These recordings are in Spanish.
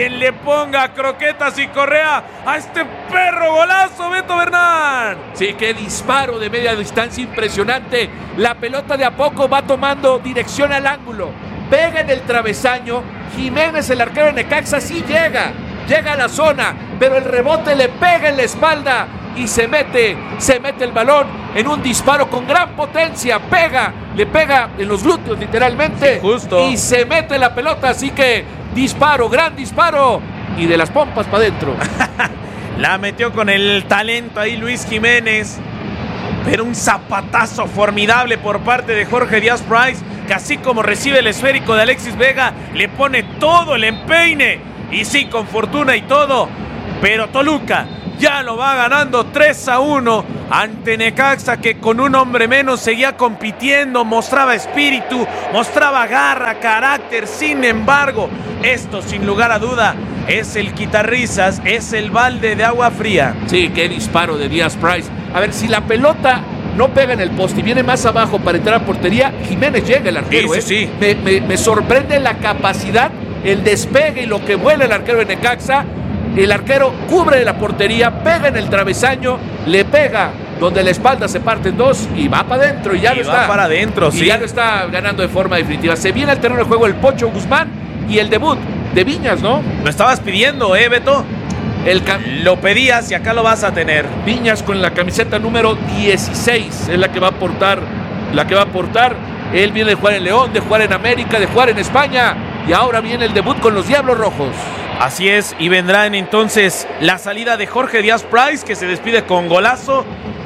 quien le ponga croquetas y correa a este perro golazo, Beto Bernal. Sí, qué disparo de media distancia impresionante. La pelota de a poco va tomando dirección al ángulo. Pega en el travesaño. Jiménez, el arquero de Necaxa, sí llega a la zona, pero el rebote le pega en la espalda y se mete el balón en un disparo con gran potencia. Le pega en los glúteos literalmente. Sí, justo. Y se mete la pelota, así que gran disparo y de las pompas para adentro. La metió con el talento ahí Luis Jiménez, pero un zapatazo formidable por parte de Jorge Díaz Price, que así como recibe el esférico de Alexis Vega, le pone todo el empeine, y sí, con fortuna y todo, pero Toluca ya lo va ganando 3-1 ante Necaxa, que con un hombre menos seguía compitiendo, mostraba espíritu, mostraba garra, carácter. Sin embargo, esto sin lugar a duda es el quitarrisas, es el balde de agua fría. Sí, qué disparo de Díaz Price. A ver, si la pelota no pega en el poste y viene más abajo para entrar a portería, Jiménez llega, el arquero. Sí. Me sorprende la capacidad, el despegue y lo que vuela el arquero de Necaxa. El arquero cubre la portería, pega en el travesaño, le pega donde la espalda se parte en dos y va para adentro. Y ya lo está. Para adentro, sí. Ya lo está ganando de forma definitiva. Se viene al terreno de juego el Pocho Guzmán y el debut de Viñas, ¿no? Lo estabas pidiendo, Beto. Lo pedías y acá lo vas a tener. Viñas con la camiseta número 16 es la que va a portar. Él viene de jugar en León, de jugar en América, de jugar en España, y ahora viene el debut con los Diablos Rojos. Así es, y vendrá entonces la salida de Jorge Díaz Price, que se despide con golazo,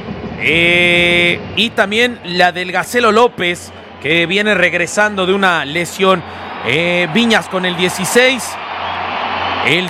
y también la del Gacelo López, que viene regresando de una lesión. Viñas con el 16, el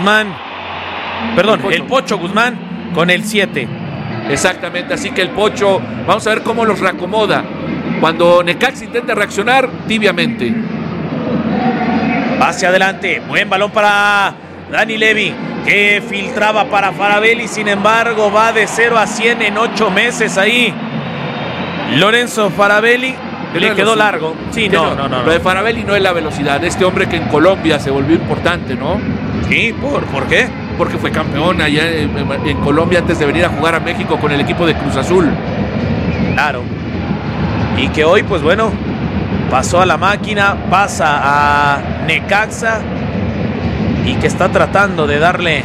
Pocho Guzmán con el 7. Exactamente, así que el Pocho, vamos a ver cómo los reacomoda. Cuando Necaxa intenta reaccionar, tibiamente. Hacia adelante, buen balón para Dani Levy, que filtraba para Faravelli, sin embargo va de 0 a 100 en 8 meses ahí. Lorenzo Faravelli, le quedó largo. Sí, no. Lo de Faravelli no es la velocidad, este hombre que en Colombia se volvió importante, ¿no? Sí, ¿por qué? Porque fue campeón allá en Colombia antes de venir a jugar a México con el equipo de Cruz Azul. Claro. Y que hoy, pues bueno, pasó a la máquina, pasa a Necaxa y que está tratando de darle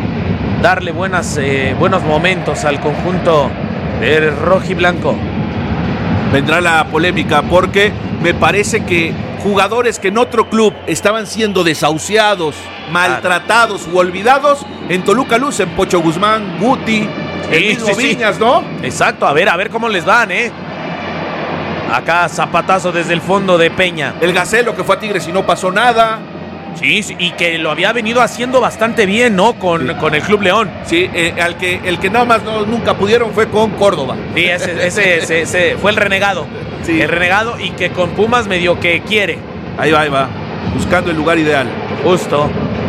buenos momentos al conjunto de rojiblanco. Vendrá la polémica porque me parece que jugadores que en otro club estaban siendo desahuciados, maltratados u olvidados, en Toluca lucen. Pocho Guzmán, Guti, el mismo Viñas, ¿no? Exacto, a ver cómo les van, Acá zapatazo desde el fondo de Peña. El Gacelo que fue a Tigres y no pasó nada. Sí, y que lo había venido haciendo bastante bien, ¿no? Con el Club León. Sí, el que nada más nunca pudieron fue con Córdoba. Sí, ese fue el renegado. Sí. El renegado, y que con Pumas medio que quiere. Ahí va, buscando el lugar ideal. Justo.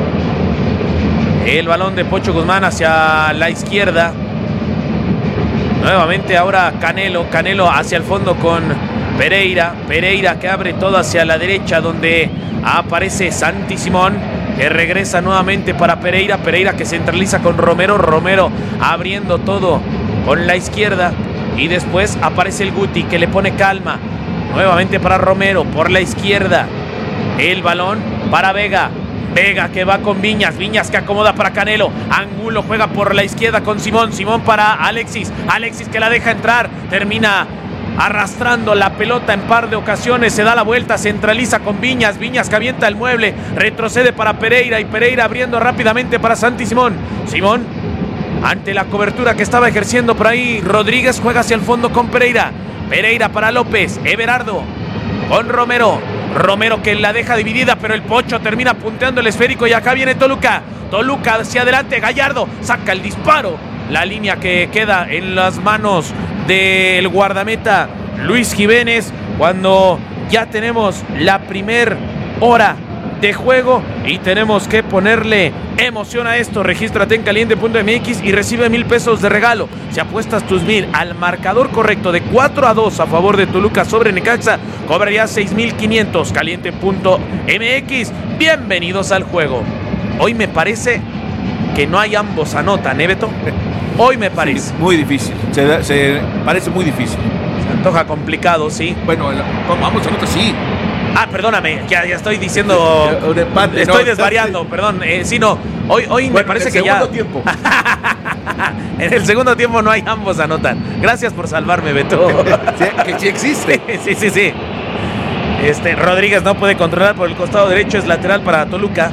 El balón de Pocho Guzmán hacia la izquierda. Nuevamente ahora Canelo hacia el fondo con Pereira que abre todo hacia la derecha, donde aparece Santi Simón, que regresa nuevamente para Pereira que centraliza con Romero abriendo todo con la izquierda, y después aparece el Guti, que le pone calma, nuevamente para Romero por la izquierda, el balón para Vega que va con Viñas que acomoda para Canelo, Angulo juega por la izquierda con Simón para Alexis que la deja entrar, termina arrastrando la pelota en par de ocasiones, se da la vuelta, centraliza con Viñas que avienta el mueble, retrocede para Pereira, y Pereira abriendo rápidamente para Santi Simón, ante la cobertura que estaba ejerciendo por ahí Rodríguez, juega hacia el fondo con Pereira para López, Everardo con Romero que la deja dividida, pero el Pocho termina punteando el esférico, y acá viene Toluca hacia adelante, Gallardo saca el disparo, la línea que queda en las manos del guardameta Luis Jiménez, cuando ya tenemos la primer hora de juego y tenemos que ponerle emoción a esto. Regístrate en caliente.mx y recibe 1,000 pesos de regalo. Si apuestas tus 1,000 al marcador correcto de 4-2 a favor de Toluca sobre Necaxa, cobrarías 6,500. Caliente.mx, bienvenidos al juego. hoy me parece que no hay ambos anotan, ¿eh, Beto? Hoy me parece. Sí, muy difícil. Se parece muy difícil. Se antoja complicado, sí. Bueno, ambos anotan, sí. Ah, perdóname, ya estoy diciendo. Un empate, estoy desvariando, perdón. Sí, no. Hoy me parece que ya. En el segundo tiempo. En el segundo tiempo no hay ambos anotan. Gracias por salvarme, Beto. Que sí existe. Sí. Rodríguez no puede controlar por el costado derecho, es lateral para Toluca.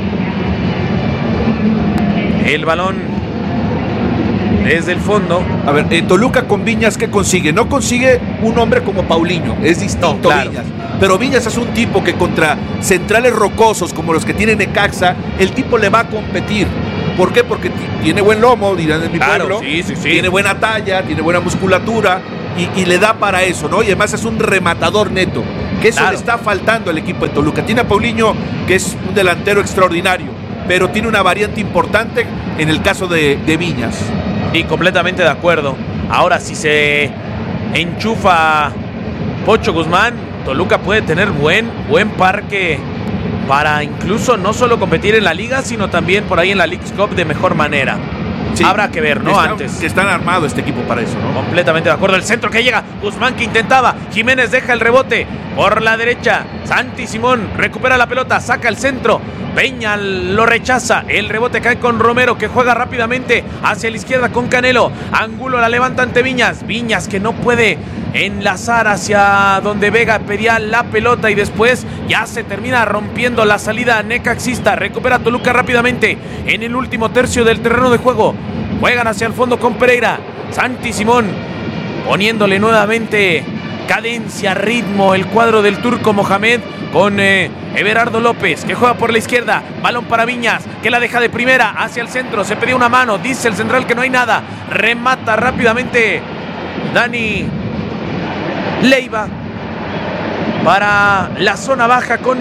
El balón desde el fondo. A ver, Toluca con Viñas, ¿qué consigue? No consigue un hombre como Paulinho, es distinto, claro. Viñas. Pero Viñas es un tipo que contra centrales rocosos como los que tiene Necaxa, el tipo le va a competir. ¿Por qué? Porque tiene buen lomo, dirán en mi pueblo. Sí. Tiene buena talla, tiene buena musculatura y le da para eso, ¿no? Y además es un rematador neto, que eso le está faltando al equipo de Toluca. Tiene a Paulinho, que es un delantero extraordinario, pero tiene una variante importante en el caso de Viñas. Sí, completamente de acuerdo. Ahora, si se enchufa Pocho Guzmán, Toluca puede tener buen parque para incluso no solo competir en la liga, sino también por ahí en la Leagues Cup de mejor manera. Sí, habrá que ver, ¿no? Antes. Que están armados este equipo para eso, ¿no? Completamente de acuerdo. El centro que llega, Guzmán que intentaba, Jiménez deja el rebote por la derecha, Santi Simón recupera la pelota, saca el centro, Peña lo rechaza, el rebote cae con Romero que juega rápidamente hacia la izquierda con Canelo, Angulo la levanta ante Viñas que no puede enlazar hacia donde Vega pedía la pelota y después ya se termina rompiendo la salida necaxista. Recupera Toluca rápidamente en el último tercio del terreno de juego. Juegan hacia el fondo con Pereira. Santi Simón poniéndole nuevamente cadencia, ritmo el cuadro del turco Mohamed con Everardo López que juega por la izquierda. Balón para Viñas que la deja de primera hacia el centro. Se pedía una mano, dice el central que no hay nada. Remata rápidamente Dani Leiva para la zona baja con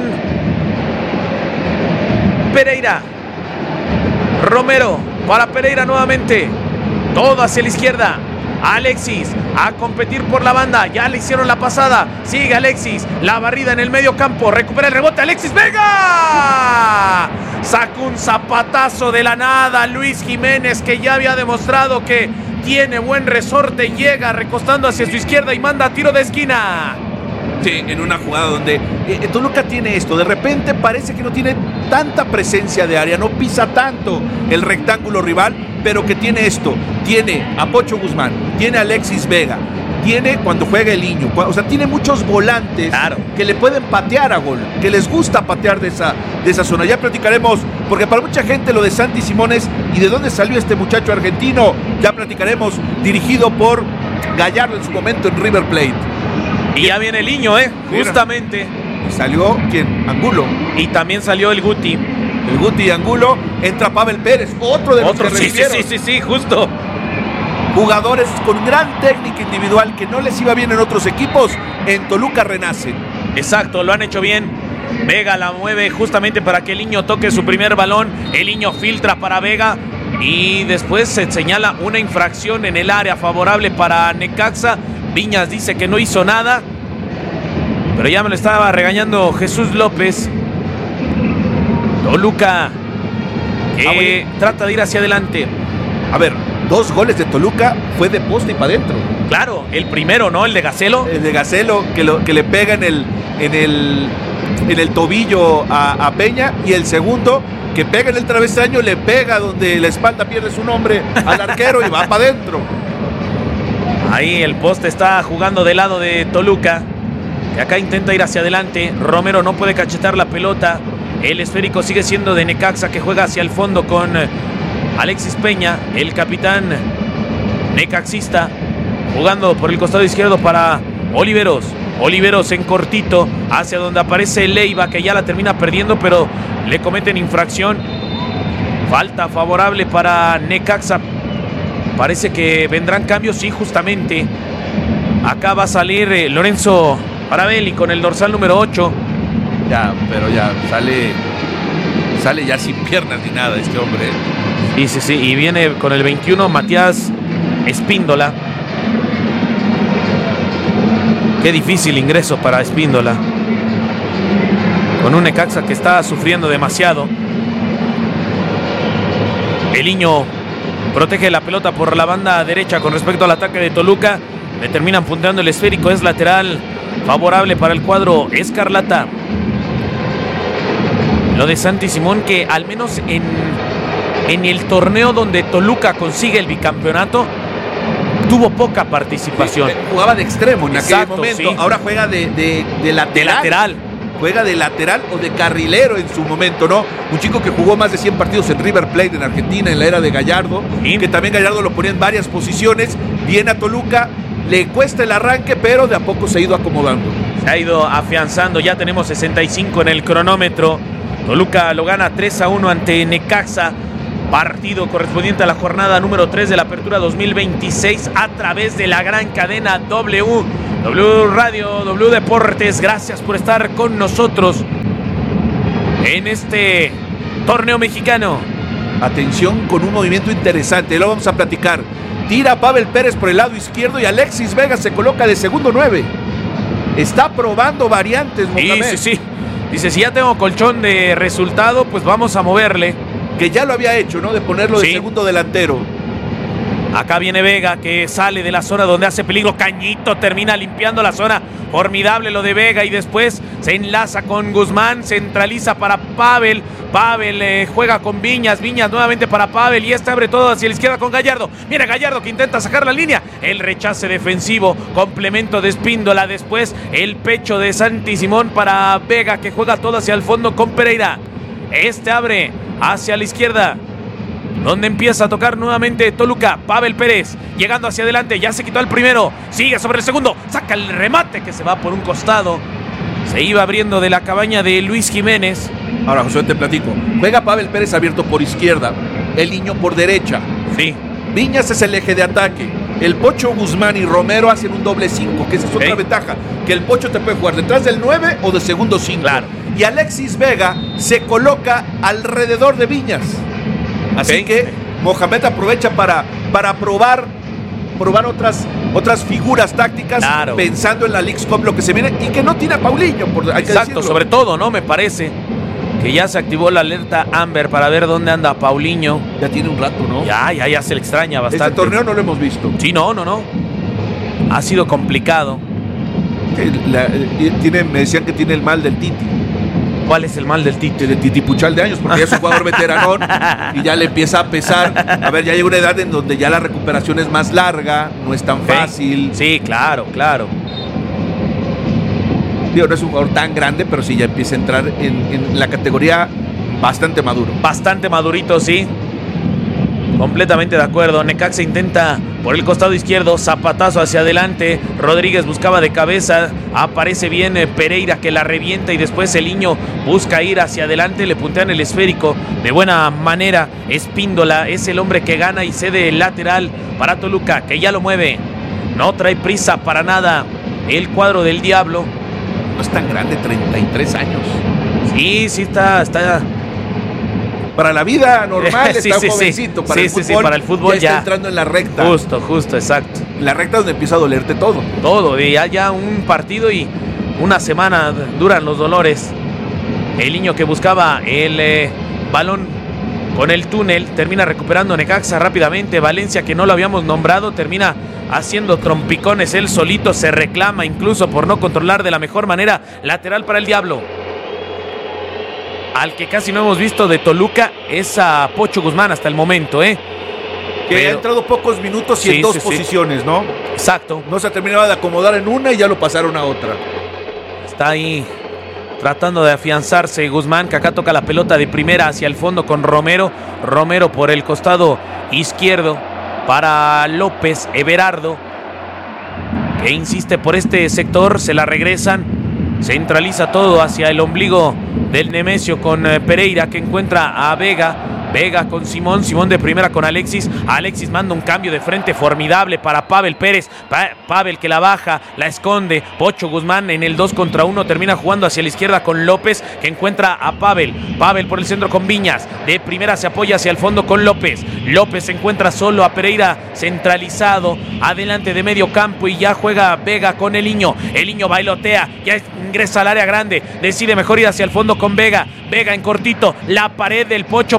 Pereira. Romero para Pereira nuevamente. Todo hacia la izquierda. Alexis a competir por la banda. Ya le hicieron la pasada. Sigue Alexis. La barrida en el medio campo. Recupera el rebote. Alexis Vega. Sacó un zapatazo de la nada. Luis Jiménez, que ya había demostrado que tiene buen resorte. Llega recostando hacia su izquierda y manda tiro de esquina. Sí, en una jugada donde Toluca tiene esto, de repente parece que no tiene tanta presencia de área, no pisa tanto el rectángulo rival, pero que tiene esto, tiene a Pocho Guzmán, tiene a Alexis Vega, tiene cuando juega el Niño, o sea, tiene muchos volantes que le pueden patear a gol, que les gusta patear de esa zona. Ya platicaremos, porque para mucha gente lo de Santi Simones y de dónde salió este muchacho argentino, ya platicaremos, dirigido por Gallardo en su momento en River Plate. Y ya viene el Niño, justamente. ¿Y salió quién? Angulo. Y también salió el Guti. El Guti y Angulo. Entra Pavel Pérez, otro de los que revivieron. Sí, justo. Jugadores con gran técnica individual que no les iba bien en otros equipos, en Toluca renacen. Exacto, lo han hecho bien. Vega la mueve justamente para que el Niño toque su primer balón. El Niño filtra para Vega y después se señala una infracción en el área favorable para Necaxa. Viñas dice que no hizo nada, pero ya me lo estaba regañando Jesús López. Toluca que trata de ir hacia adelante. A ver, 2 goles de Toluca fue de poste y para adentro. Claro, el primero, ¿no? El de Gacelo. El de Gacelo que le pega en el tobillo a Peña, y el segundo que pega en el travesaño, le pega donde la espalda pierde su nombre al arquero y va para adentro. Ahí el poste está jugando del lado de Toluca, que acá intenta ir hacia adelante. Romero no puede cachetar la pelota. El esférico sigue siendo de Necaxa, que juega hacia el fondo con Alexis Peña, el capitán necaxista, jugando por el costado izquierdo para Oliveros. Oliveros en cortito hacia donde aparece Leiva, que ya la termina perdiendo, pero le cometen infracción. Falta favorable para Necaxa. Parece que vendrán cambios, sí, justamente. Acá va a salir Lorenzo Parabelli con el dorsal número 8. Pero ya sale ya sin piernas ni nada este hombre. Sí, y viene con el 21 Matías Espíndola. Qué difícil ingreso para Espíndola, con un Necaxa que está sufriendo demasiado. El Niño protege la pelota por la banda derecha con respecto al ataque de Toluca. Le terminan punteando el esférico. Es lateral favorable para el cuadro escarlata. Lo de Santi Simón, que al menos en el torneo donde Toluca consigue el bicampeonato, tuvo poca participación. Jugaba de extremo en aquel momento. Sí. Ahora juega de lateral. De lateral. Juega de lateral o de carrilero en su momento, ¿no? Un chico que jugó más de 100 partidos en River Plate en Argentina en la era de Gallardo, Sí. que también Gallardo lo ponía en varias posiciones. Viene a Toluca, le cuesta el arranque, pero de a poco se ha ido acomodando. Se ha ido afianzando. Ya tenemos 65 en el cronómetro. Toluca lo gana 3-1 ante Necaxa. Partido correspondiente a la jornada número 3 de la Apertura 2026 a través de la gran cadena W Radio, W Deportes. Gracias por estar con nosotros en este torneo mexicano. Atención con un movimiento interesante, lo vamos a platicar. Tira Pavel Pérez por el lado izquierdo y Alexis Vega se coloca de segundo 9. Está probando variantes, Mohamed. Sí. Dice, si ya tengo colchón de resultado, pues vamos a moverle. Que ya lo había hecho, ¿no? De ponerlo de segundo delantero. Acá viene Vega, que sale de la zona donde hace peligro. Cañito termina limpiando la zona. Formidable lo de Vega, y después se enlaza con Guzmán, centraliza para Pavel. Pavel juega con Viñas nuevamente para Pavel, y abre todo hacia la izquierda con Gallardo. Mira Gallardo que intenta sacar la línea. El rechace defensivo, complemento de Espíndola. Después el pecho de Santi Simón para Vega, que juega todo hacia el fondo con Pereira. Abre hacia la izquierda, donde empieza a tocar nuevamente Toluca. Pavel Pérez llegando hacia adelante, ya se quitó el primero, sigue sobre el segundo, saca el remate que se va por un costado. Se iba abriendo de la cabaña de Luis Jiménez. Ahora, José, te platico. Juega Pavel Pérez abierto por izquierda, el Niño por derecha. Sí. Viñas es el eje de ataque. El Pocho Guzmán y Romero hacen un doble 5, que esa es otra ventaja, que el Pocho te puede jugar detrás del 9 o de segundo 5. Claro. Y Alexis Vega se coloca alrededor de Viñas. Así que Mohamed aprovecha para probar otras figuras tácticas, claro, pensando en la Leagues Cup, lo que se viene, y que no tiene a Paulinho. Hay que exacto, decirlo. sobre todo, ¿no? Me parece que ya se activó la alerta Amber para ver dónde anda Paulinho. Ya tiene un rato, ¿no? Ya se le extraña bastante. Este torneo no lo hemos visto. Sí, no. Ha sido complicado. Me decían que tiene el mal del Titi. ¿Cuál es el mal del Titi? El titipuchal de años, porque ya es un jugador veteranón y ya le empieza a pesar. A ver, ya llega una edad en donde ya la recuperación es más larga, no es tan fácil. Sí, claro. Digo, no es un jugador tan grande, pero sí ya empieza a entrar en la categoría bastante maduro. Bastante madurito, sí. Completamente de acuerdo. Necaxa intenta por el costado izquierdo, zapatazo hacia adelante. Rodríguez buscaba de cabeza, aparece bien Pereira, que la revienta, y después el Niño busca ir hacia adelante, le puntean el esférico de buena manera. Espíndola es el hombre que gana y cede el lateral para Toluca, que ya lo mueve. No trae prisa para nada el cuadro del Diablo. No es tan grande, 33 años. Sí, está. Para la vida normal está jovencito. Para el fútbol, para el fútbol ya está entrando en la recta. Justo, exacto. La recta donde empieza a dolerte todo. Todo, ya un partido y una semana duran los dolores. El Niño que buscaba el balón con el túnel, termina recuperando Necaxa rápidamente. Valencia, que no lo habíamos nombrado, termina haciendo trompicones él solito, se reclama incluso por no controlar de la mejor manera. Lateral para el Diablo. Al que casi no hemos visto de Toluca es a Pocho Guzmán hasta el momento, Que ha entrado pocos minutos y en dos posiciones, ¿no? Exacto. No se terminaba de acomodar en una y ya lo pasaron a otra. Está ahí tratando de afianzarse Guzmán, que acá toca la pelota de primera hacia el fondo con Romero. Romero por el costado izquierdo para López Everardo, que insiste por este sector, se la regresan. Centraliza todo hacia el ombligo del Nemesio con Pereira, que encuentra a Vega. Vega con Simón de primera con Alexis. Alexis manda un cambio de frente formidable para Pavel Pérez. Pavel que la baja, la esconde. Pocho Guzmán en el 2 contra 1 termina jugando hacia la izquierda con López, que encuentra a Pavel. Pavel por el centro con Viñas. De primera se apoya hacia el fondo con López. López encuentra solo a Pereira centralizado adelante de medio campo, y ya juega Vega con el Niño. El Niño bailotea, ya ingresa al área grande. Decide mejor ir hacia el fondo con Vega. Vega en cortito, la pared del Pocho para Vega.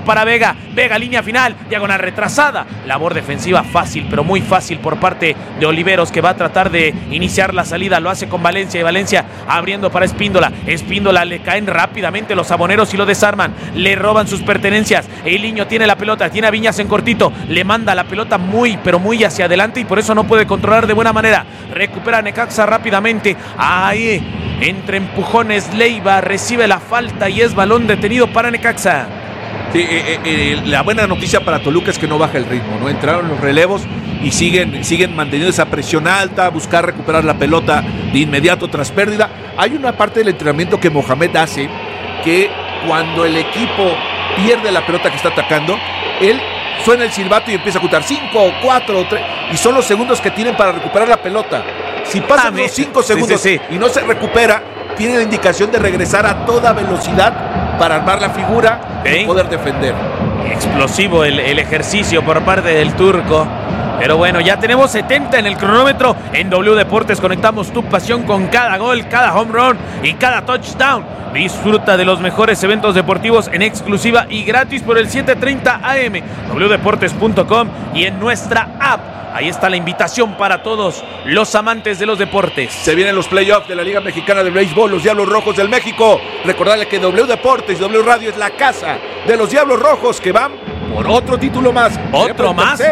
Vega, línea final, diagonal retrasada. Labor defensiva fácil, pero muy fácil por parte de Oliveros, que va a tratar de iniciar la salida. Lo hace con Valencia, y Valencia abriendo para Espíndola. Espíndola, le caen rápidamente los saboneros y lo desarman. Le roban sus pertenencias. El niño tiene la pelota, tiene a Viñas en cortito. Le manda la pelota muy, pero muy hacia adelante, y por eso no puede controlar de buena manera. Recupera Necaxa rápidamente. Ahí, entre empujones, Leiva recibe la falta y es balón detenido para Necaxa. Sí, la buena noticia para Toluca es que no baja el ritmo, ¿no? Entraron los relevos y siguen manteniendo esa presión alta, buscar recuperar la pelota de inmediato tras pérdida. Hay una parte del entrenamiento que Mohamed hace, que cuando el equipo pierde la pelota que está atacando, él suena el silbato y empieza a contar 5, 4, 3, y son los segundos que tienen para recuperar la pelota. Si pasan los 5 segundos y no se recupera, tiene la indicación de regresar a toda velocidad para armar la figura y poder defender. Explosivo el ejercicio por parte del turco. Pero bueno, ya tenemos 70 en el cronómetro. En W Deportes conectamos tu pasión con cada gol, cada home run y cada touchdown. Disfruta de los mejores eventos deportivos en exclusiva y gratis por el 7:30 AM, wdeportes.com y en nuestra app. Ahí está la invitación para todos los amantes de los deportes. Se vienen los playoffs de la Liga Mexicana de Béisbol, los Diablos Rojos del México. Recordarle que W Deportes y W Radio es la casa de los Diablos Rojos, que van por otro título más. Otro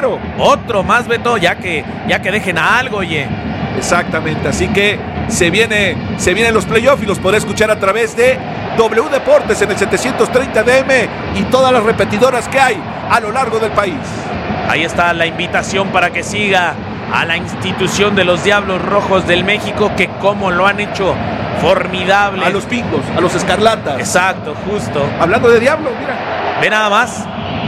más, Beto, ya que dejen algo, oye. Exactamente, así que se vienen los playoffs y los podrá escuchar a través de W Deportes en el 730 DM y todas las repetidoras que hay a lo largo del país. Ahí está la invitación para que siga a la institución de los Diablos Rojos del México, que como lo han hecho formidable. A los pingos, a los escarlatas. Exacto, justo. Hablando de Diablos, mira. Ve nada más.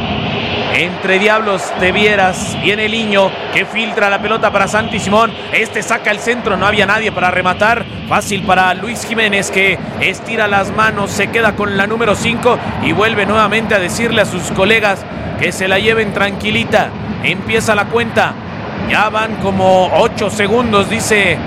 Entre Diablos te vieras. Viene el niño que filtra la pelota para Santi Simón. Saca el centro, no había nadie para rematar. Fácil para Luis Jiménez, que estira las manos, se queda con la número 5 y vuelve nuevamente a decirle a sus colegas que se la lleven tranquilita. Empieza la cuenta. Ya van como 8 segundos, dice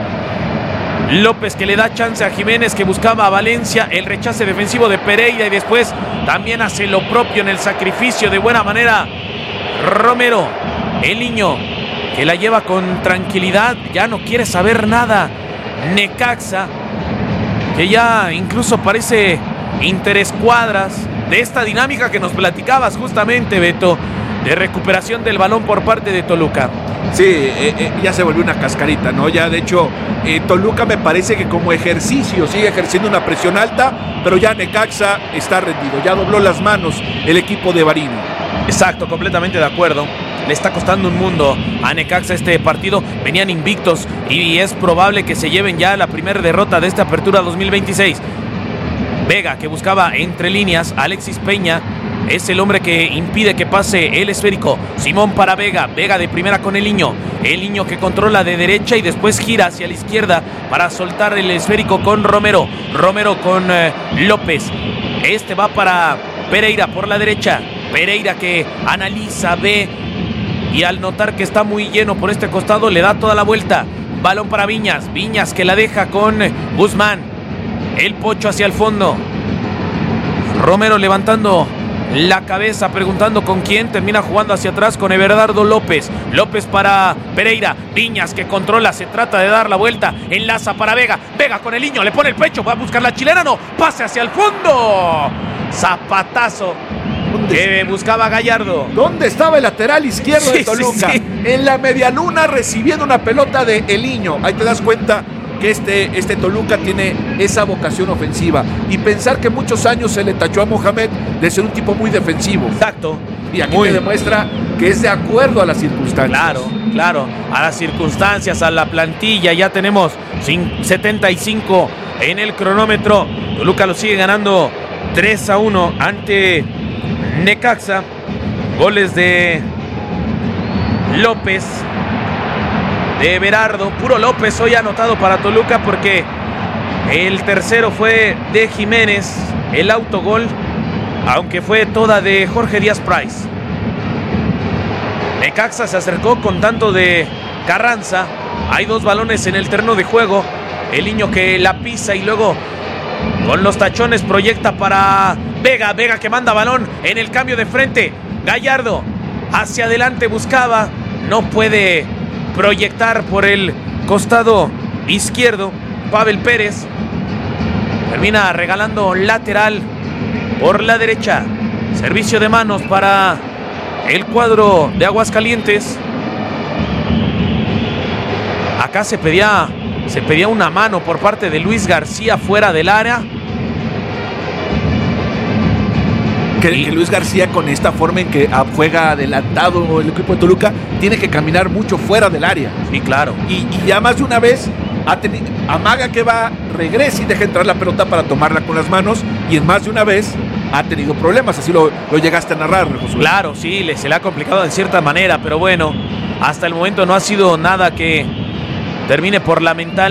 López, que le da chance a Jiménez, que buscaba a Valencia. El rechace defensivo de Pereira, y después también hace lo propio en el sacrificio de buena manera Romero. El niño que la lleva con tranquilidad, ya no quiere saber nada. Necaxa, que ya incluso parece interescuadras de esta dinámica que nos platicabas justamente, Beto, de recuperación del balón por parte de Toluca. Sí, ya se volvió una cascarita, ¿no? Ya, de hecho, Toluca me parece que como ejercicio sigue ejerciendo una presión alta, pero ya Necaxa está rendido, ya dobló las manos el equipo de Barini. Exacto, completamente de acuerdo. Le está costando un mundo a Necaxa este partido. Venían invictos y es probable que se lleven ya la primera derrota de esta apertura 2026. Vega, que buscaba entre líneas. Alexis Peña es el hombre que impide que pase el esférico. Simón para Vega. Vega de primera con el niño. El niño que controla de derecha y después gira hacia la izquierda para soltar el esférico con Romero. Romero con López. Va para Pereira por la derecha. Pereira, que analiza, ve, y al notar que está muy lleno por este costado, le da toda la vuelta. Balón para Viñas. Viñas, que la deja con Guzmán. El Pocho hacia el fondo. Romero levantando la cabeza, preguntando con quién. Termina jugando hacia atrás con Everardo López. López para Pereira. Viñas, que controla, se trata de dar la vuelta. Enlaza para Vega. Vega con el niño, le pone el pecho, va a buscar la chilena, no. Pase hacia el fondo. Zapatazo que buscaba Gallardo. ¿Dónde estaba el lateral izquierdo de Toluca? Sí. En la medialuna, recibiendo una pelota de El Niño. Ahí te das cuenta que este Toluca tiene esa vocación ofensiva. Y pensar que muchos años se le tachó a Mohamed de ser un tipo muy defensivo. Exacto. Y aquí te demuestra que es de acuerdo a las circunstancias. Claro. A las circunstancias, a la plantilla. Ya tenemos 75 en el cronómetro. Toluca lo sigue ganando 3-1 ante Necaxa. Goles de López, de Everardo, puro López hoy anotado para Toluca, porque el tercero fue de Jiménez, el autogol, aunque fue toda de Jorge Díaz Price. Necaxa se acercó con tanto de Carranza. Hay 2 balones en el terreno de juego. El niño que la pisa y luego con los tachones proyecta para Vega. Vega que manda balón en el cambio de frente. Gallardo hacia adelante buscaba, no puede proyectar por el costado izquierdo. Pavel Pérez termina regalando lateral por la derecha. Servicio de manos para el cuadro de Aguascalientes. Acá se pedía una mano por parte de Luis García fuera del área. Que Luis García, con esta forma en que juega adelantado el equipo de Toluca, tiene que caminar mucho fuera del área. Sí, claro. Y ya más de una vez amaga que va, regresa y deja entrar la pelota para tomarla con las manos, y en más de una vez ha tenido problemas. Así lo llegaste a narrar, Josué. Claro, sí, se le ha complicado de cierta manera, pero bueno, hasta el momento no ha sido nada que termine por lamentar,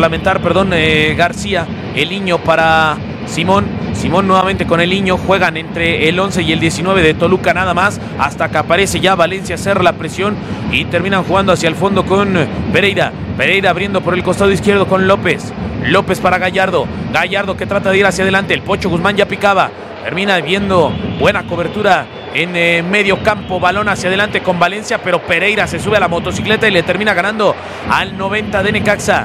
García. El niño para Simón nuevamente con el niño. Juegan entre el 11 y el 19 de Toluca nada más, hasta que aparece ya Valencia a hacer la presión y terminan jugando hacia el fondo con Pereira abriendo por el costado izquierdo con López para Gallardo que trata de ir hacia adelante. El Pocho Guzmán ya picaba, termina viendo buena cobertura en medio campo, balón hacia adelante con Valencia, pero Pereira se sube a la motocicleta y le termina ganando al 90 de Necaxa.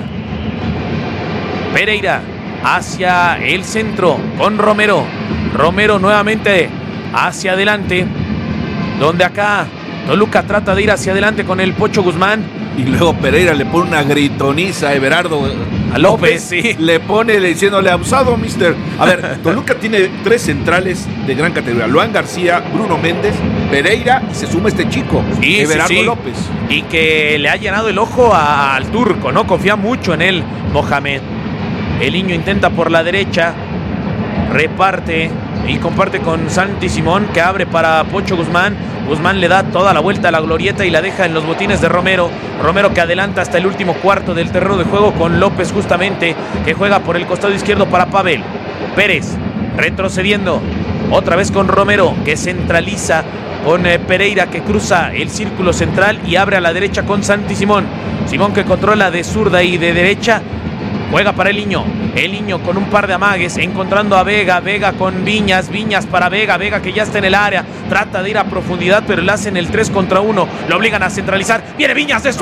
Pereira hacia el centro con Romero nuevamente hacia adelante, donde acá Toluca trata de ir hacia adelante con el Pocho Guzmán. Y luego Pereira le pone una gritoniza a Everardo a López, sí. Le pone diciéndole abusado, mister. A ver, Toluca tiene 3 centrales de gran categoría: Luan García, Bruno Méndez, Pereira, y se suma este chico, sí, Everardo López. Y que le ha llenado el ojo al turco, ¿no? Confía mucho en él, Mohamed. El niño intenta por la derecha, reparte y comparte con Santi Simón, que abre para Pocho Guzmán. Guzmán le da toda la vuelta a la glorieta y la deja en los botines de Romero que adelanta hasta el último cuarto del terreno de juego con López, justamente, que juega por el costado izquierdo para Pavel Pérez, retrocediendo otra vez con Romero, que centraliza con Pereira, que cruza el círculo central y abre a la derecha con Santi Simón, que controla de zurda y de derecha. Juega para el niño con un par de amagues, encontrando a Vega con Viñas para Vega que ya está en el área, trata de ir a profundidad, pero le hacen el 3 contra 1, lo obligan a centralizar, viene Viñas de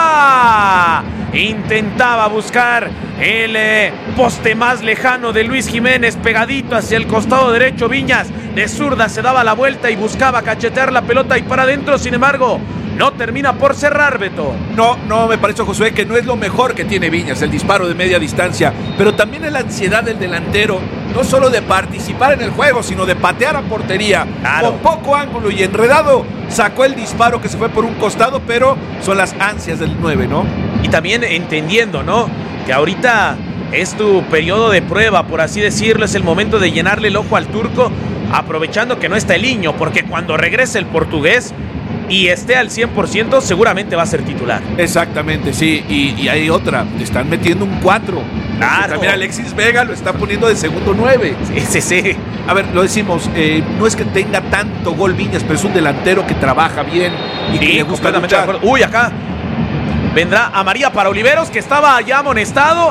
zurda, intentaba buscar el poste más lejano de Luis Jiménez, pegadito hacia el costado derecho. Viñas de zurda se daba la vuelta y buscaba cachetear la pelota y para adentro, sin embargo no termina por cerrar, Beto. No, me parece, Josué, que no es lo mejor que tiene Viñas, el disparo de media distancia, pero también es la ansiedad del delantero, no solo de participar en el juego, sino de patear a portería, claro, con poco ángulo y enredado. Sacó el disparo que se fue por un costado, pero son las ansias del 9, ¿no? Y también entendiendo, ¿no?, que ahorita es tu periodo de prueba, por así decirlo, es el momento de llenarle el ojo al turco, aprovechando que no está el niño, porque cuando regrese el portugués y esté al 100%, seguramente va a ser titular. Exactamente, sí, y hay otra, le están metiendo un 4. Claro. También Alexis Vega lo está poniendo de segundo 9. Sí. A ver, lo decimos, no es que tenga tanto gol Viñas, pero es un delantero que trabaja bien y que le gusta luchar. Uy, acá vendrá a María para Oliveros, que estaba ya amonestado,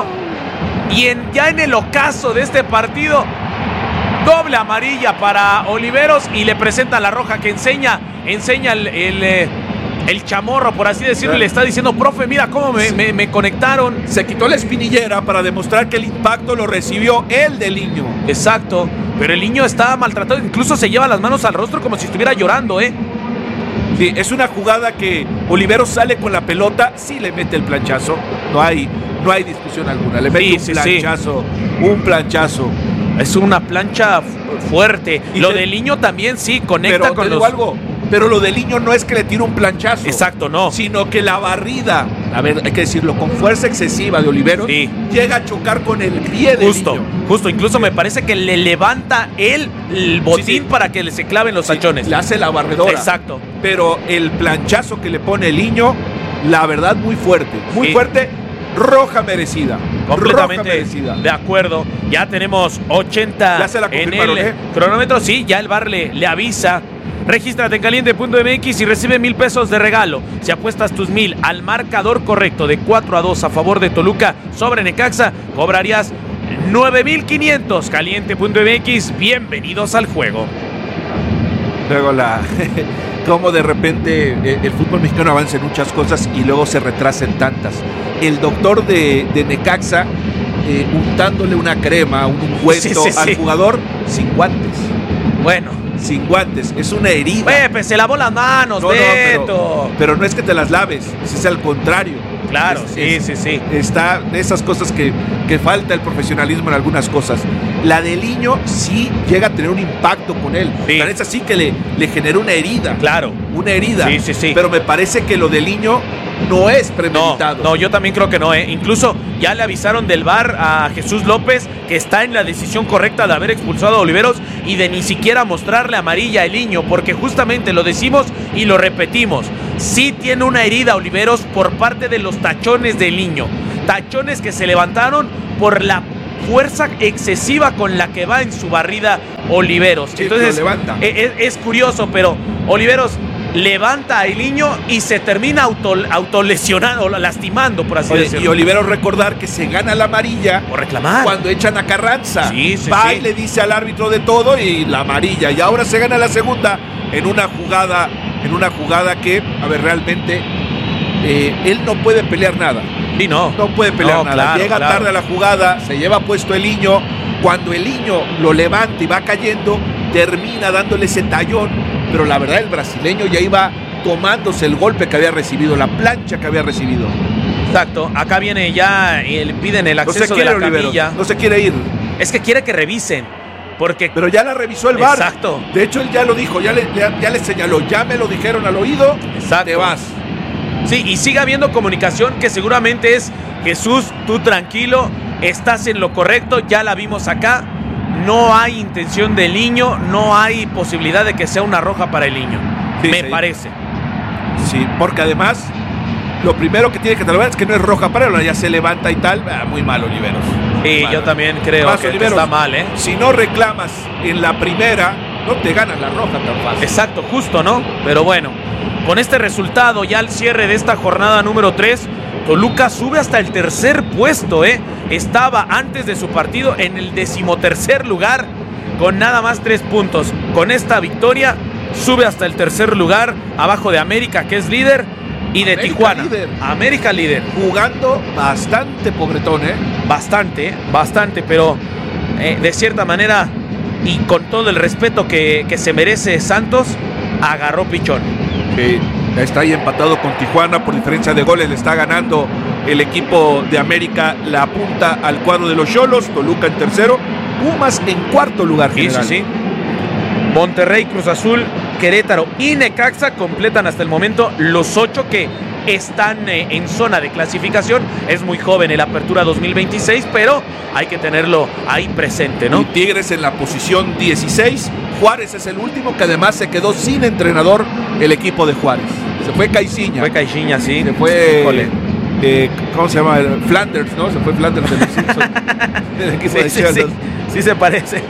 y ya en el ocaso de este partido, doble amarilla para Oliveros y le presenta la roja que enseña el chamorro, por así decirlo, y le está diciendo: profe, mira cómo me conectaron. Se quitó la espinillera para demostrar que el impacto lo recibió él del niño. Exacto, pero el niño está maltratado, incluso se lleva las manos al rostro como si estuviera llorando, Sí, es una jugada que Oliveros sale con la pelota, sí le mete el planchazo, no hay discusión alguna, le mete un planchazo. Es una plancha fuerte. Y lo del niño también sí conecta con los... Pero lo del niño no es que le tire un planchazo. Exacto, no. Sino que la barrida, a ver, hay que decirlo, con fuerza excesiva de Oliveros, sí, llega a chocar con el pie del niño. Justo, incluso me parece que le levanta el botín para que se claven los tachones. Le hace la barredora. Exacto. Pero el planchazo que le pone el niño, la verdad, muy fuerte. Muy fuerte. Roja merecida. Completamente merecida. De acuerdo. Ya tenemos 80 ya se la en el cronómetro. Sí, ya el VAR le avisa. Regístrate en caliente.mx y recibe 1,000 pesos de regalo. Si apuestas tus 1,000 al marcador correcto de 4-2 a favor de Toluca sobre Necaxa, cobrarías 9,500. Caliente.mx, bienvenidos al juego. Luego como de repente el fútbol mexicano avanza en muchas cosas y luego se retrasa en tantas. El doctor de Necaxa untándole una crema, un ungüento al jugador sin guantes. Bueno. Sin guantes, es una herida. Pepe, se lavó las manos, Beto. Pero no es que te las laves, es al contrario. Claro, sí. Está de esas cosas que falta el profesionalismo en algunas cosas. La de Liño sí llega a tener un impacto con él. Sí. Parece así que le genera una herida. Claro. Una herida. Sí. Pero me parece que lo de Liño no es premeditado. No, yo también creo que no, ¿eh? Incluso ya le avisaron del VAR a Jesús López que está en la decisión correcta de haber expulsado a Oliveros y de ni siquiera mostrarle amarilla a Liño, porque justamente lo decimos y lo repetimos. Sí tiene una herida Oliveros por parte de los tachones de Liño. Tachones que se levantaron por la fuerza excesiva con la que va en su barrida Oliveros. Sí, entonces levanta. Es curioso, pero Oliveros levanta a Liño y se termina autolesionando o lastimando, por así decirlo. Y Oliveros, recordar que se gana la amarilla por reclamar cuando echan a Carranza. Sí. Y le dice al árbitro de todo y la amarilla. Y ahora se gana la segunda en una jugada que, a ver, realmente él no puede pelear nada. Sí, no puede pelear nada. Claro, Llega tarde a la jugada, se lleva puesto el Liño. Cuando el Liño lo levanta y va cayendo, termina dándole ese tallón. Pero la verdad, el brasileño ya iba tomándose el golpe que había recibido, la plancha que había recibido. Exacto. Acá viene ya, piden el acceso de la camilla. No se quiere ir. Es que quiere que revisen. Pero ya la revisó el VAR. Exacto. De hecho, él ya lo dijo, ya le señaló, ya me lo dijeron al oído. Exacto. Te vas. Sí, y sigue habiendo comunicación que seguramente es: Jesús, tú tranquilo, estás en lo correcto, ya la vimos acá. No hay intención del Liño, no hay posibilidad de que sea una roja para el Liño. Sí, me parece. Sí, porque además lo primero que tiene que tratar es que no es roja para él, ya se levanta y tal. Muy mal, Oliveros. Sí, yo también creo que está mal, ¿eh? Si no reclamas en la primera, no te ganas la roja tan fácil. Exacto, justo, ¿no? Pero bueno, con este resultado, ya al cierre de esta jornada número 3, Toluca sube hasta el tercer puesto, ¿eh? Estaba antes de su partido en el 13º lugar con nada más 3 puntos. Con esta victoria sube hasta el tercer lugar, abajo de América, que es líder, y de América Tijuana. Líder. América líder. Jugando bastante pobretón, ¿eh? Bastante, pero de cierta manera y con todo el respeto que se merece Santos, agarró pichón. Sí. Está ahí empatado con Tijuana por diferencia de goles. Le está ganando el equipo de América la punta al cuadro de los Xolos. Toluca en tercero, Pumas en cuarto lugar general. Sí. Monterrey, Cruz Azul, Querétaro y Necaxa completan hasta el momento los 8 que están en zona de clasificación. Es muy joven el Apertura 2026, pero hay que tenerlo ahí presente, ¿no? Y Tigres en la posición 16. Juárez es el último, que además se quedó sin entrenador el equipo de Juárez. Se fue Caixinha. Sí. Se fue... ¿cómo se llama? Flanders, ¿no? Se fue Flanders de los Simpsons. El equipo de Xolos. Sí se parece.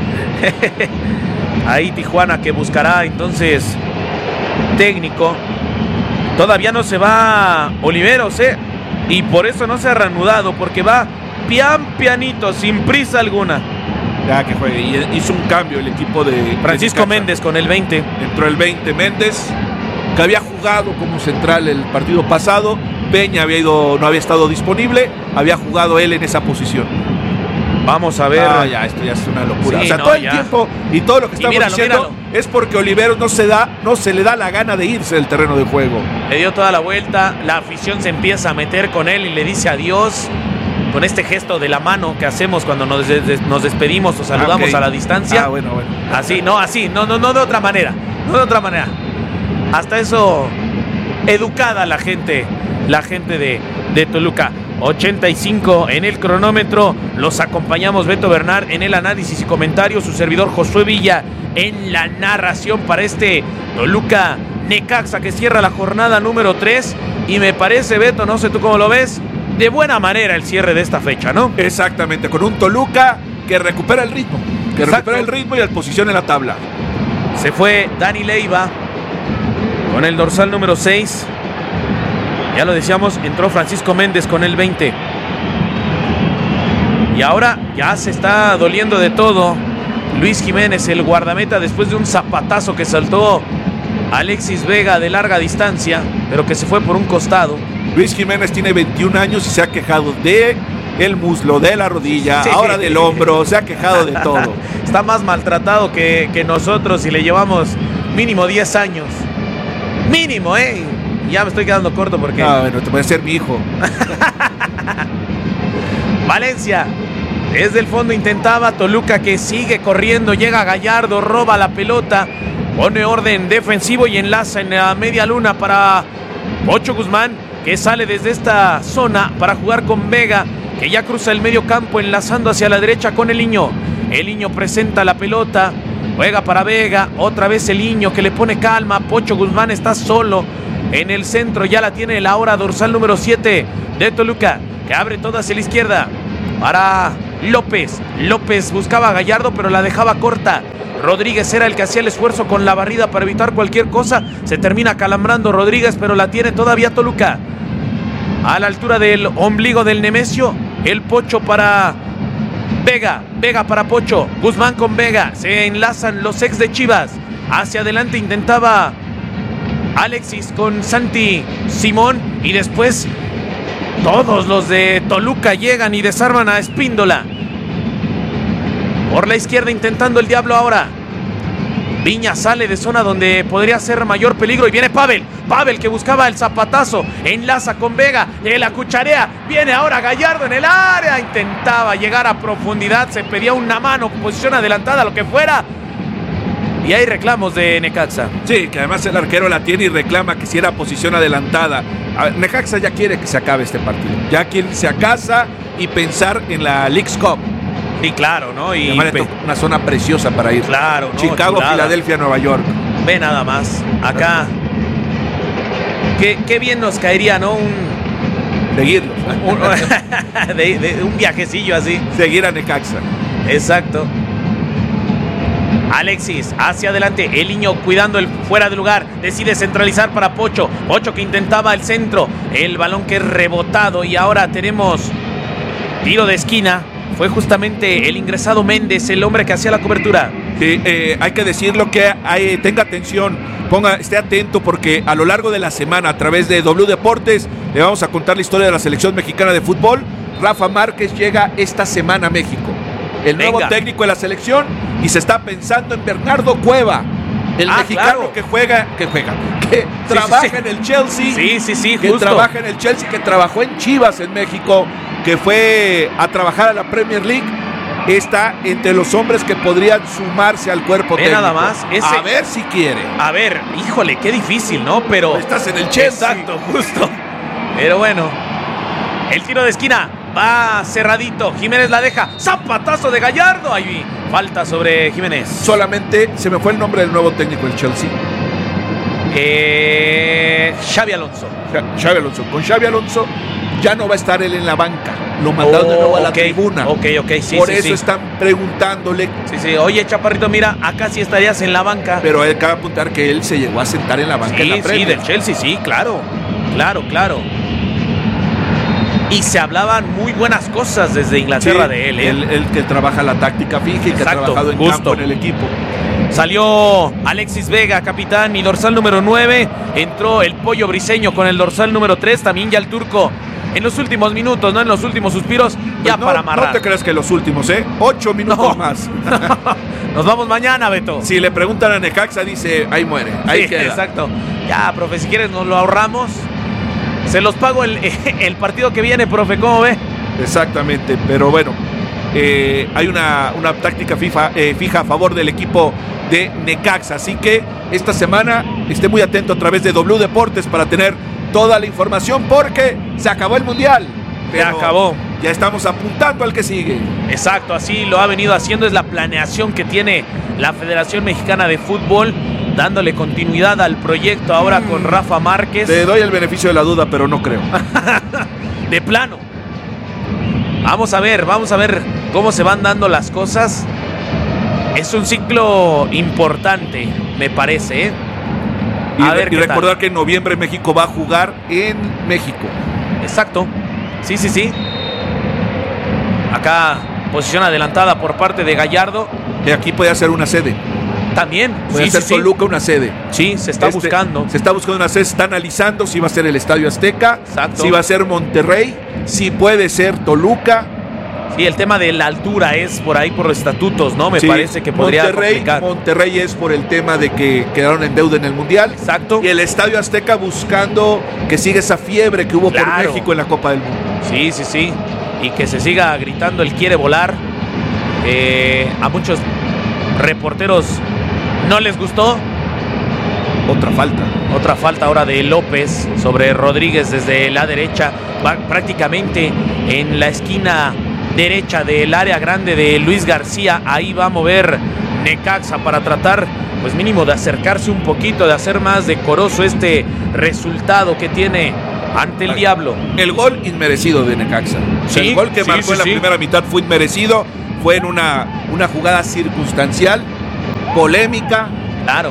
Ahí Tijuana, que buscará entonces técnico. Todavía no se va Oliveros, y por eso no se ha reanudado, porque va pianito, sin prisa alguna. Ya que juegue. Y hizo un cambio el equipo de Francisco Méndez con el 20. Entró el 20 Méndez, que había jugado como central el partido pasado. Peña no había estado disponible, había jugado él en esa posición. Vamos a ver. Esto ya es una locura. Sí, todo el tiempo y todo lo que estamos diciendo es porque Oliveros no se le da la gana de irse del terreno de juego. Le dio toda la vuelta, la afición se empieza a meter con él y le dice adiós con este gesto de la mano que hacemos cuando nos despedimos o saludamos a la distancia. Bueno. Así, no de otra manera. Hasta eso, educada la gente de Toluca. 85 en el cronómetro. Los acompañamos Beto Bernard en el análisis y comentarios, su servidor Josué Villa en la narración para este Toluca Necaxa que cierra la jornada número 3. Y me parece, Beto, no sé tú cómo lo ves, de buena manera el cierre de esta fecha, ¿no? Exactamente, con un Toluca que recupera el ritmo. Recupera el ritmo y la posición en la tabla. Se fue Dani Leiva con el dorsal número 6. Ya lo decíamos, entró Francisco Méndez con el 20. Y ahora ya se está doliendo de todo Luis Jiménez, el guardameta, después de un zapatazo que saltó Alexis Vega de larga distancia, pero que se fue por un costado. Luis Jiménez tiene 21 años y se ha quejado de el muslo, de la rodilla, sí, ahora del hombro, se ha quejado de todo. Está más maltratado que nosotros y le llevamos mínimo 10 años. Mínimo, Ya me estoy quedando corto porque... Ah, bueno, te puede ser mi hijo. Valencia, desde el fondo intentaba, Toluca que sigue corriendo, llega Gallardo, roba la pelota, pone orden defensivo y enlaza en la media luna para Pocho Guzmán, que sale desde esta zona para jugar con Vega, que ya cruza el medio campo enlazando hacia la derecha con el Niño. El Niño presenta la pelota, juega para Vega, otra vez el Niño que le pone calma. Pocho Guzmán está solo en el centro, ya la tiene el ahora dorsal número 7 de Toluca, que abre toda hacia la izquierda para López. López buscaba a Gallardo pero la dejaba corta. Rodríguez era el que hacía el esfuerzo con la barrida para evitar cualquier cosa. Se termina calambrando Rodríguez, pero la tiene todavía Toluca. A la altura del ombligo del Nemesio, el Pocho para Vega. Vega para Pocho. Guzmán con Vega. Se enlazan los ex de Chivas. Hacia adelante intentaba Alexis con Santi Simón. Y después todos los de Toluca llegan y desarman a Espíndola. Por la izquierda intentando el Diablo ahora. Viña sale de zona donde podría ser mayor peligro y viene Pavel. Pavel que buscaba el zapatazo. Enlaza con Vega. La cucharea. Viene ahora Gallardo en el área. Intentaba llegar a profundidad. Se pedía una mano, posición adelantada, lo que fuera. Y hay reclamos de Necaxa. Sí, que además el arquero la tiene y reclama que si era posición adelantada. Necaxa ya quiere que se acabe este partido. Ya quiere irse a casa y pensar en la Leagues Cup. Sí, claro, ¿no? Y una zona preciosa para ir. Claro, ¿no? Chicago, chulada. Filadelfia, Nueva York. Ve nada más. Acá. Qué bien nos caería, ¿no? Seguirlos. Un viajecillo así. Seguir a Necaxa. Exacto. Alexis hacia adelante, el Niño cuidando el fuera de lugar, decide centralizar para Pocho. Pocho que intentaba el centro, el balón que es rebotado y ahora tenemos tiro de esquina. Fue justamente el ingresado Méndez, el hombre que hacía la cobertura. Sí, hay que decirlo que tenga atención, esté atento porque a lo largo de la semana a través de W Deportes le vamos a contar la historia de la selección mexicana de fútbol. Rafa Márquez llega esta semana a México, el nuevo técnico de la selección, y se está pensando en Bernardo Cueva, el mexicano, claro, que trabaja en el Chelsea. Sí, que trabaja en el Chelsea, que trabajó en Chivas en México, que fue a trabajar a la Premier League. Está entre los hombres que podrían sumarse al cuerpo técnico. Nada más. A ver si quiere. A ver, híjole, qué difícil, ¿no? Pero estás en el Chelsea. Exacto, justo. Pero bueno, el tiro de esquina va cerradito. Jiménez la deja. Zapatazo de Gallardo. Ahí falta sobre Jiménez. Solamente se me fue el nombre del nuevo técnico del Chelsea. Xabi Alonso. Con Xabi Alonso ya no va a estar él en la banca. Lo mandaron de nuevo a la tribuna. Ok, sí. Por eso están preguntándole. Sí. Oye, Chaparrito, mira, acá sí estarías en la banca. Pero él acaba de apuntar que él se llegó a sentar en la banca en la Premier. Sí, del Chelsea, sí, claro. Y se hablaban muy buenas cosas desde Inglaterra de él. El que trabaja la táctica fija y que ha trabajado en campo en el equipo. Salió Alexis Vega, capitán y dorsal número 9. Entró el Pollo Briseño con el dorsal número 3. También ya el Turco en los últimos minutos, ¿no? En los últimos suspiros, ya para amarrar. No te creas que los últimos, 8 minutos más. Nos vamos mañana, Beto. Si le preguntan a Necaxa, dice, ahí muere, ahí queda. Exacto. Ya, profe, si quieres nos lo ahorramos. Se los pago el partido que viene, profe, ¿cómo ve? Exactamente, pero bueno, hay una táctica fija a favor del equipo de Necaxa, así que esta semana esté muy atento a través de W Deportes para tener toda la información porque se acabó el Mundial. Se acabó. Ya estamos apuntando al que sigue. Exacto, así lo ha venido haciendo, es la planeación que tiene la Federación Mexicana de Fútbol, dándole continuidad al proyecto ahora con Rafa Márquez. Te doy el beneficio de la duda, pero no creo. De plano. Vamos a ver cómo se van dando las cosas. Es un ciclo importante, me parece, ¿eh? Y recordar que en noviembre México va a jugar en México. Exacto. Sí. Acá posición adelantada por parte de Gallardo. Aquí puede ser una sede. También. Puede ser Toluca una sede. Sí, se está buscando. Se está buscando una sede, se está analizando si va a ser el Estadio Azteca, exacto, si va a ser Monterrey, si puede ser Toluca. Sí, el tema de la altura es por ahí por los estatutos, ¿no? Me parece que podría complicar. Monterrey es por el tema de que quedaron en deuda en el Mundial. Exacto. Y el Estadio Azteca buscando que siga esa fiebre que hubo por México en la Copa del Mundo. Sí, sí, sí. Y que se siga gritando el quiere volar. A muchos reporteros no les gustó. Otra falta ahora de López sobre Rodríguez desde la derecha, prácticamente en la esquina derecha del área grande de Luis García. Ahí va a mover Necaxa para tratar, pues mínimo, de acercarse un poquito, de hacer más decoroso este resultado que tiene ante el Diablo. El gol inmerecido de Necaxa. Sí, el gol que marcó en la primera mitad fue inmerecido. Fue en una jugada circunstancial, polémica. Claro.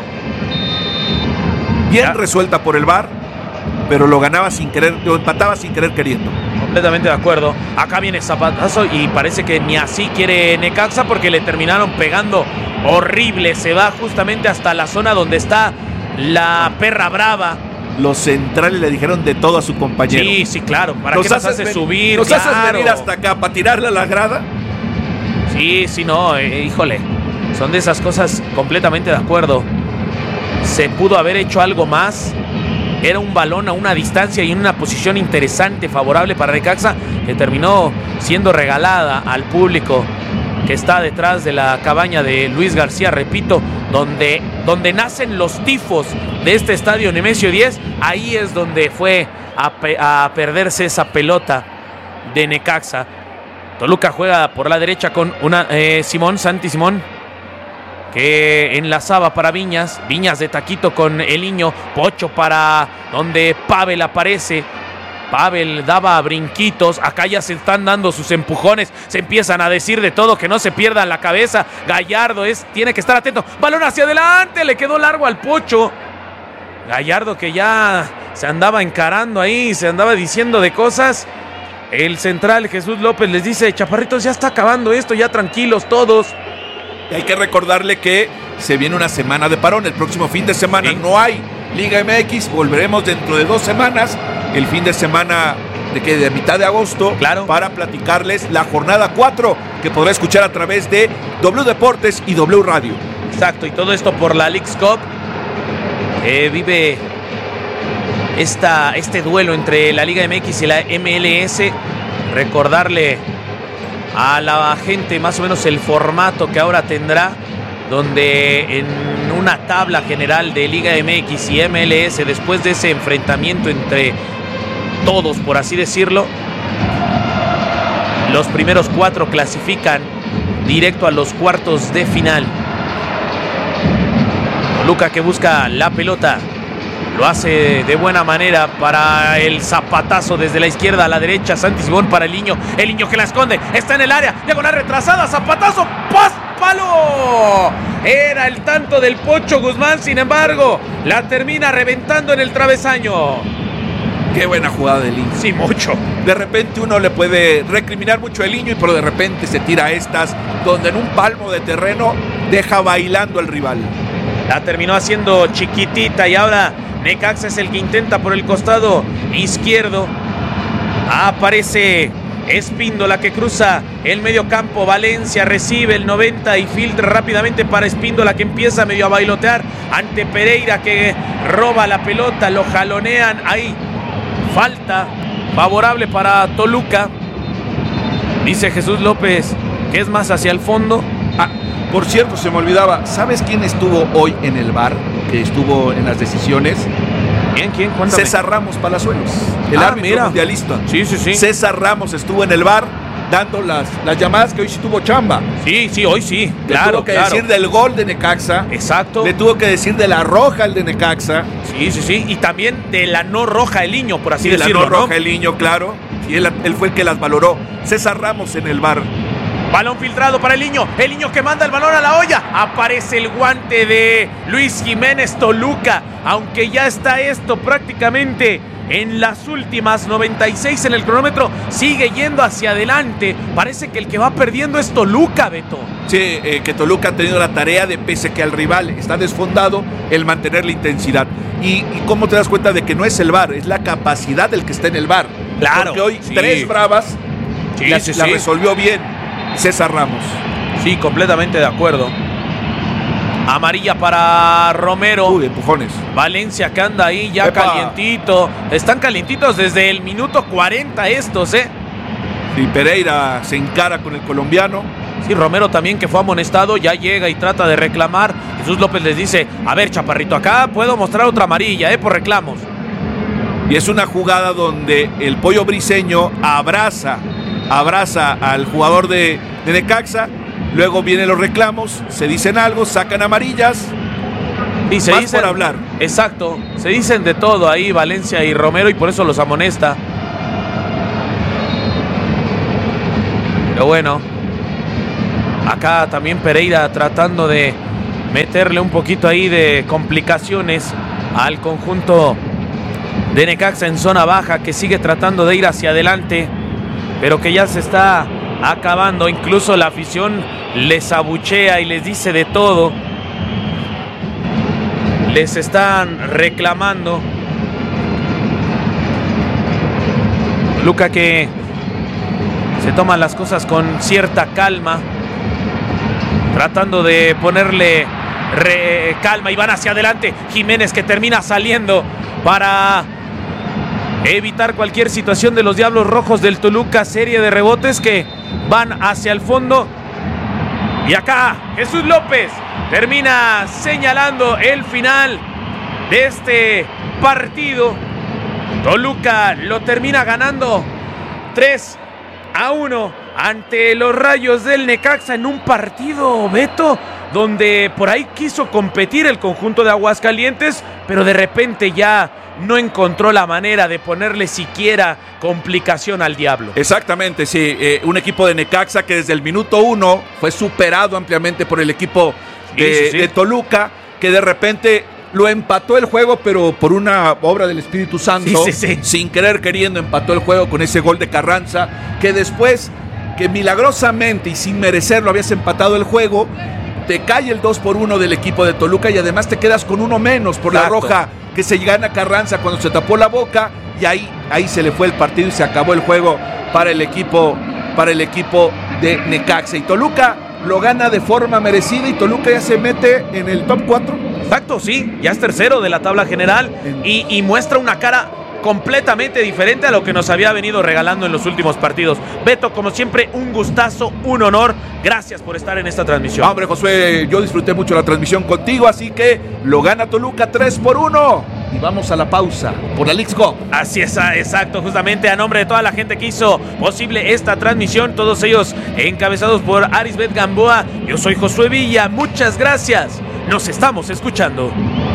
Bien resuelta por el VAR, pero lo ganaba sin querer, lo empataba sin querer queriendo. Completamente de acuerdo. Acá viene zapatazo y parece que ni así quiere Necaxa porque le terminaron pegando horrible. Se va justamente hasta la zona donde está la perra brava. Los centrales le dijeron de todo a su compañero. Sí, sí, claro. ¿Para qué nos haces subir? ¿Nos haces venir hasta acá para tirarle a la grada? Sí, sí, no, híjole. Son de esas cosas, completamente de acuerdo. Se pudo haber hecho algo más. Era un balón a una distancia y en una posición interesante, favorable para Necaxa, que terminó siendo regalada al público que está detrás de la cabaña de Luis García, repito, donde nacen los tifos de este estadio Nemesio 10. Ahí es donde fue a perderse esa pelota de Necaxa. Toluca juega por la derecha con Santi Simón, que enlazaba para Viñas de taquito con el niño, Pocho para donde Pavel aparece. Pavel daba brinquitos, acá ya se están dando sus empujones, se empiezan a decir de todo, que no se pierda la cabeza. Gallardo tiene que estar atento, balón hacia adelante, le quedó largo al Pocho. Gallardo, que ya se andaba encarando ahí, se andaba diciendo de cosas. El central Jesús López les dice: chaparritos, ya está acabando esto, ya tranquilos todos. Y hay que recordarle que se viene una semana de parón. El próximo fin de semana no hay Liga MX. Volveremos dentro de 2 semanas, el fin de semana de mitad de agosto, claro, para platicarles la jornada 4, que podrá escuchar a través de W Deportes y W Radio. Exacto, y todo esto por la Leagues Cup. Vive este duelo entre la Liga MX y la MLS. Recordarle a la gente más o menos el formato que ahora tendrá, donde en una tabla general de Liga MX y MLS, después de ese enfrentamiento entre todos, por así decirlo, los primeros 4 clasifican directo a los cuartos de final. Toluca, que busca la pelota, lo hace de buena manera para el zapatazo desde la izquierda a la derecha. Santi Simón para el niño que la esconde, está en el área, diagonal retrasada, zapatazo, ¡palo! Era el tanto del Pocho Guzmán, sin embargo, la termina reventando en el travesaño. Qué buena jugada del Niño. Sí, mucho. De repente uno le puede recriminar mucho al Niño, pero de repente se tira a estas, donde en un palmo de terreno deja bailando al rival. La terminó haciendo chiquitita y ahora Necaxa es el que intenta por el costado izquierdo. Aparece Espíndola, que cruza el medio campo. Valencia recibe el 90 y filtra rápidamente para Espíndola, que empieza medio a bailotear ante Pereira, que roba la pelota, lo jalonean ahí. Falta favorable para Toluca. Dice Jesús López que es más hacia el fondo. Por cierto, se me olvidaba, ¿sabes quién estuvo hoy en el VAR? Que estuvo en las decisiones. ¿Quién? Cuéntame. César Ramos Palazuelos, el árbitro mundialista. Sí. César Ramos estuvo en el VAR dando las llamadas, que hoy sí tuvo chamba. Sí, hoy sí. Le tuvo que decir del gol de Necaxa. Exacto. Le tuvo que decir de la roja el de Necaxa. Sí. Y también de la no roja el niño, por así de decirlo. La no roja el niño, claro. Y él fue el que las valoró. César Ramos en el VAR. Balón filtrado para el niño que manda el balón a la olla. Aparece el guante de Luis Jiménez. Toluca, aunque ya está esto prácticamente en las últimas 96 en el cronómetro, sigue yendo hacia adelante. Parece que el que va perdiendo es Toluca, Beto. Sí, que Toluca ha tenido la tarea de, pese que al rival está desfondado, el mantener la intensidad. Y cómo te das cuenta de que no es el VAR, es la capacidad del que está en el VAR. Claro. Porque hoy sí. 3 bravas la resolvió bien César Ramos. Sí, completamente de acuerdo. Amarilla para Romero. Uy, empujones. Valencia que anda ahí ya calientito. Están calientitos desde el minuto 40 estos, Y Pereira se encara con el colombiano. Sí, Romero también, que fue amonestado, ya llega y trata de reclamar. Jesús López les dice: a ver, chaparrito, acá puedo mostrar otra amarilla, por reclamos. Y es una jugada donde el Pollo Briseño abraza al jugador de Necaxa. Luego vienen los reclamos, se dicen algo, sacan amarillas. Y se dicen por hablar. Exacto, se dicen de todo ahí Valencia y Romero, y por eso los amonesta. Pero bueno, acá también Pereira tratando de meterle un poquito ahí de complicaciones al conjunto de Necaxa en zona baja, que sigue tratando de ir hacia adelante, pero que ya se está acabando. Incluso la afición les abuchea y les dice de todo. Les están reclamando. Luca, que se toman las cosas con cierta calma, tratando de ponerle calma, y van hacia adelante. Jiménez, que termina saliendo para evitar cualquier situación de los Diablos Rojos del Toluca. Serie de rebotes que van hacia el fondo. Y acá Jesús López termina señalando el final de este partido. Toluca lo termina ganando 3-1 ante los Rayos del Necaxa, en un partido, Beto, donde por ahí quiso competir el conjunto de Aguascalientes, pero de repente ya no encontró la manera de ponerle siquiera complicación al Diablo. Exactamente, sí. Un equipo de Necaxa que desde el minuto 1 fue superado ampliamente por el equipo de Toluca, que de repente lo empató el juego, pero por una obra del Espíritu Santo, sin querer queriendo, empató el juego con ese gol de Carranza, que después, que milagrosamente y sin merecerlo habías empatado el juego, te cae el 2-1 del equipo de Toluca, y además te quedas con uno menos por la roja que se gana Carranza cuando se tapó la boca, y ahí se le fue el partido y se acabó el juego para el equipo de Necaxa. Y Toluca lo gana de forma merecida, y Toluca ya se mete en el top 4. Exacto, sí, ya es tercero de la tabla general, y muestra una cara completamente diferente a lo que nos había venido regalando en los últimos partidos. Beto, como siempre, un gustazo, un honor. Gracias por estar en esta transmisión. Hombre, Josué, yo disfruté mucho la transmisión contigo, así que lo gana Toluca 3-1. Y vamos a la pausa por la Leagues Cup. Así es, exacto, justamente a nombre de toda la gente que hizo posible esta transmisión, todos ellos encabezados por Arisbet Gamboa. Yo soy Josué Villa, muchas gracias. Nos estamos escuchando.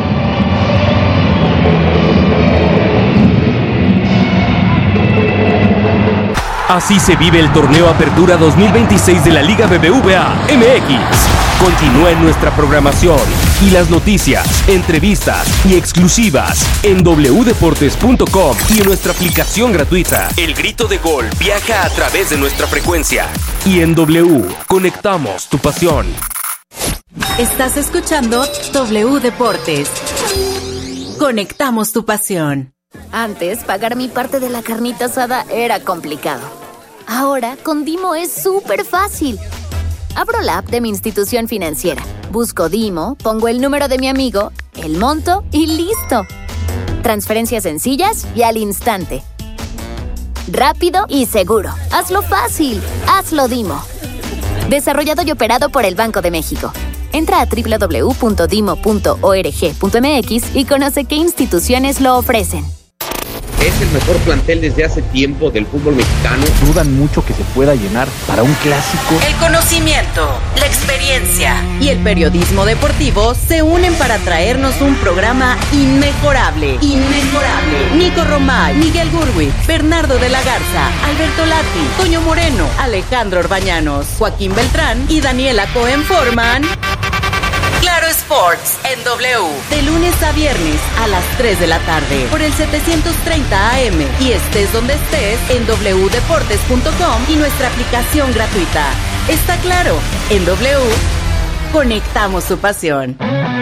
Así se vive el torneo Apertura 2026 de la Liga BBVA MX. Continúa en nuestra programación y las noticias, entrevistas y exclusivas en wdeportes.com y en nuestra aplicación gratuita. El grito de gol viaja a través de nuestra frecuencia. Y en W, conectamos tu pasión. Estás escuchando W Deportes. Conectamos tu pasión. Antes, pagar mi parte de la carnita asada era complicado. Ahora, con Dimo es súper fácil. Abro la app de mi institución financiera, busco Dimo, pongo el número de mi amigo, el monto y ¡listo! Transferencias sencillas y al instante. Rápido y seguro. Hazlo fácil. Hazlo Dimo. Desarrollado y operado por el Banco de México. Entra a www.dimo.org.mx y conoce qué instituciones lo ofrecen. Es el mejor plantel desde hace tiempo del fútbol mexicano. Dudan mucho que se pueda llenar para un clásico. El conocimiento, la experiencia y el periodismo deportivo se unen para traernos un programa inmejorable. Nico Romay, Miguel Gurwitz, Bernardo de la Garza, Alberto Lati, Toño Moreno, Alejandro Orbañanos, Joaquín Beltrán y Daniela Cohen forman Claro Sports en W, de lunes a viernes a las 3 de la tarde por el 730 AM y estés donde estés en wdeportes.com y nuestra aplicación gratuita. Está claro, en W conectamos tu pasión.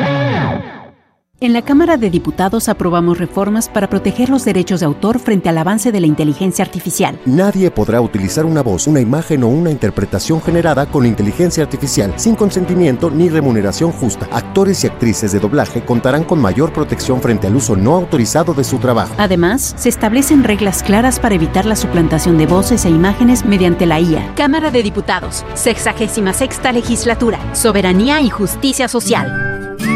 En la Cámara de Diputados aprobamos reformas para proteger los derechos de autor frente al avance de la inteligencia artificial. Nadie podrá utilizar una voz, una imagen o una interpretación generada con inteligencia artificial sin consentimiento ni remuneración justa. Actores y actrices de doblaje contarán con mayor protección frente al uso no autorizado de su trabajo. Además, se establecen reglas claras para evitar la suplantación de voces e imágenes mediante la IA. Cámara de Diputados, 66ª Legislatura, Soberanía y Justicia Social.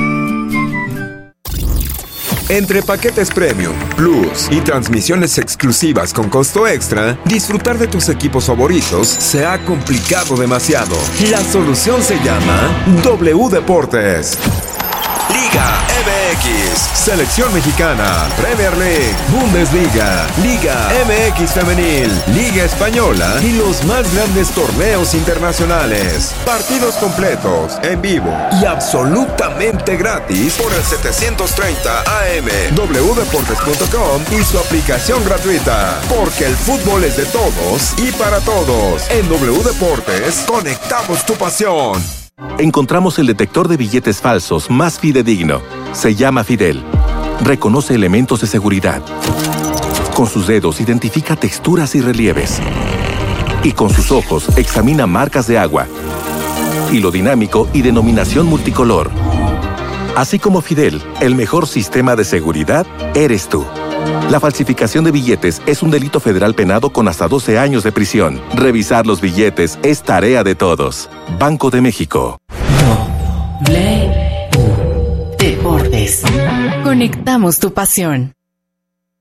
Entre paquetes Premium, Plus y transmisiones exclusivas con costo extra, disfrutar de tus equipos favoritos se ha complicado demasiado. La solución se llama W Deportes. Liga MX, Selección Mexicana, Premier League, Bundesliga, Liga MX Femenil, Liga Española y los más grandes torneos internacionales. Partidos completos, en vivo y absolutamente gratis por el 730 AM, wdeportes.com y su aplicación gratuita. Porque el fútbol es de todos y para todos. En W Deportes, conectamos tu pasión. Encontramos el detector de billetes falsos más fidedigno. Se llama Fidel. Reconoce elementos de seguridad. Con sus dedos identifica texturas y relieves. Y con sus ojos examina marcas de agua, hilo dinámico y denominación multicolor. Así como Fidel, el mejor sistema de seguridad eres tú. La falsificación de billetes es un delito federal penado con hasta 12 años de prisión. Revisar los billetes es tarea de todos. Banco de México. W Deportes. Conectamos tu pasión.